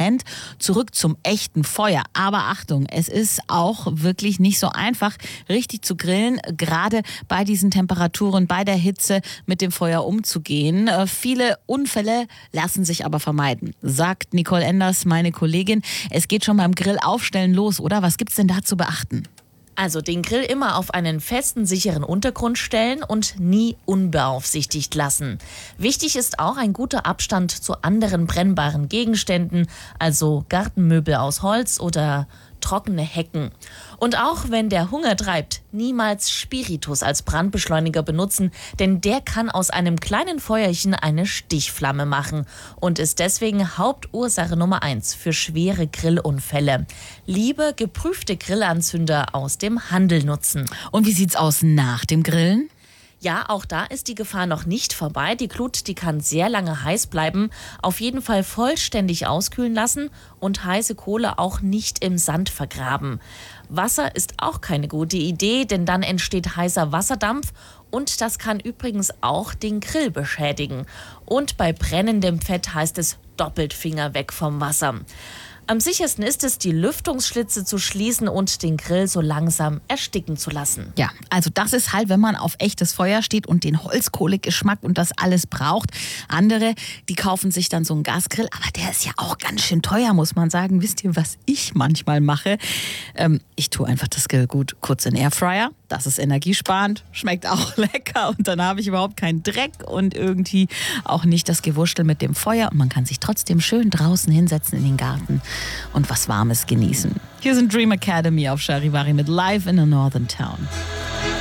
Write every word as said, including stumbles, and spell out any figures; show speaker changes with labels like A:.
A: Trend zurück zum echten Feuer. Aber Achtung, es ist auch wirklich nicht so einfach, richtig zu grillen, gerade bei diesen Temperaturen, bei der Hitze mit dem Feuer umzugehen. Äh, viele Unfälle lassen sich aber vermeiden, sagt Nicole Enders, meine Kollegin. Es geht schon beim Grillaufstellen los, oder? Was gibt's denn da zu beachten?
B: Also den Grill immer auf einen festen, sicheren Untergrund stellen und nie unbeaufsichtigt lassen. Wichtig ist auch ein guter Abstand zu anderen brennbaren Gegenständen, also Gartenmöbel aus Holz oder trockene Hecken. Und auch wenn der Hunger treibt, niemals Spiritus als Brandbeschleuniger benutzen, denn der kann aus einem kleinen Feuerchen eine Stichflamme machen und ist deswegen Hauptursache Nummer eins für schwere Grillunfälle. Lieber geprüfte Grillanzünder aus dem Handel nutzen.
A: Und wie sieht's aus nach dem Grillen?
B: Ja, auch da ist die Gefahr noch nicht vorbei. Die Glut, die kann sehr lange heiß bleiben. Auf jeden Fall vollständig auskühlen lassen und heiße Kohle auch nicht im Sand vergraben. Wasser ist auch keine gute Idee, denn dann entsteht heißer Wasserdampf und das kann übrigens auch den Grill beschädigen. Und bei brennendem Fett heißt es doppelt Finger weg vom Wasser. Am sichersten ist es, die Lüftungsschlitze zu schließen und den Grill so langsam ersticken zu lassen.
A: Ja, also das ist halt, wenn man auf echtes Feuer steht und den Holzkohlegeschmack und das alles braucht. Andere, die kaufen sich dann so einen Gasgrill, aber der ist ja auch ganz schön teuer, muss man sagen. Wisst ihr, was ich manchmal mache? Ähm, ich tue einfach das Grill gut kurz in den Airfryer. Das ist energiesparend, schmeckt auch lecker und dann habe ich überhaupt keinen Dreck und irgendwie auch nicht das Gewurschtel mit dem Feuer. Und man kann sich trotzdem schön draußen hinsetzen in den Garten und was Warmes genießen. Hier sind Dream Academy auf Charivari mit Live in a Northern Town.